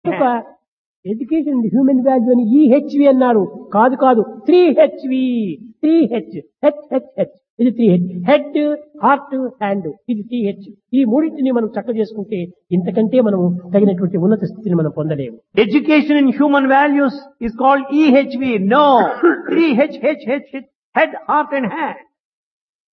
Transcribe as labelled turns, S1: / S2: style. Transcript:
S1: ఒక education human value అని EHV అన్నారు. కాదు కాదు, 3HV. 3H. హెచ్. ఇది 3H. Head, heart, hand. ఇది 3H. ఈ మూడింటిని మనం చక్క చేసుకుంటే ఇంతకంటే మనం తగినటువంటి ఉన్నత స్థితిని మనం పొందలేము.
S2: Education in human values is called EHV. No. 3H, head, heart and hand.